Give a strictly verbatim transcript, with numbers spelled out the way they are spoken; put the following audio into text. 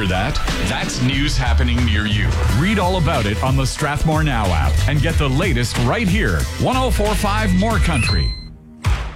hear that? That's news happening near you. Read all about it on the Strathmore Now app and get the latest right here. ten forty-five More Country.